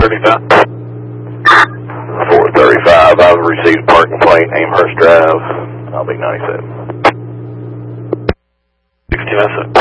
435. 435, I've received parking plate, Amherst Drive. I'll be 97. 16